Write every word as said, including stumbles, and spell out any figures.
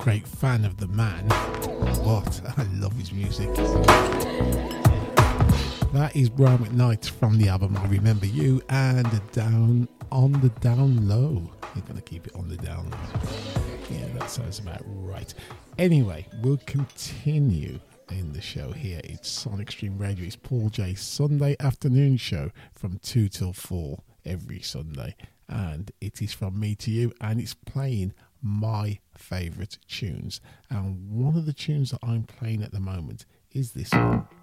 great fan of the man. What? I love his music. That is Brian McKnight from the album I Remember You, and Down on the Down Low. You're going to keep it on the down low. Yeah, that sounds about right. Anyway, we'll continue in the show here. It's Sonic Stream Radio. It's Paul J's Sunday afternoon show from two till four every Sunday. And it is from me to you, and it's playing my favourite tunes. And one of the tunes that I'm playing at the moment is this one.